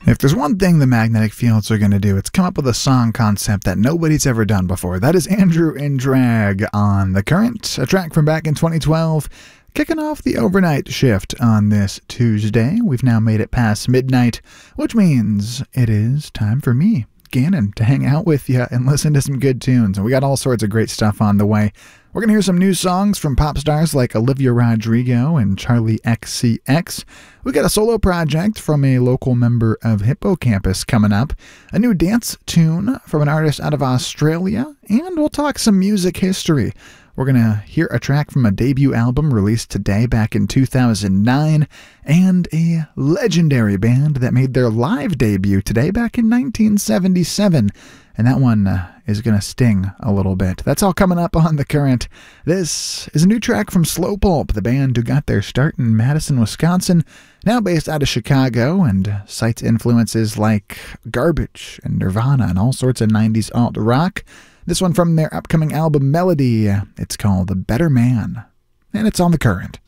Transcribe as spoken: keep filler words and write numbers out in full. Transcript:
If there's one thing the Magnetic Fields are going to do, it's come up with a song concept that nobody's ever done before. That is Andrew in Drag on The Current, a track from back in twenty twelve, kicking off the overnight shift on this Tuesday. We've now made it past midnight, which means it is time for me, Gannon, to hang out with you and listen to some good tunes. And we got all sorts of great stuff on the way. We're going to hear some new songs from pop stars like Olivia Rodrigo and Charlie X C X. We got a solo project from a local member of Hippocampus coming up, a new dance tune from an artist out of Australia, and we'll talk some music history. We're going to hear a track from a debut album released today back in two thousand nine, and a legendary band that made their live debut today back in nineteen seventy-seven. And that one uh, is going to sting a little bit. That's all coming up on The Current. This is a new track from Slow Pulp, the band who got their start in Madison, Wisconsin, now based out of Chicago, and cites influences like Garbage and Nirvana and all sorts of nineties alt rock. This one from their upcoming album Melody. It's called The Better Man, and it's on The Current.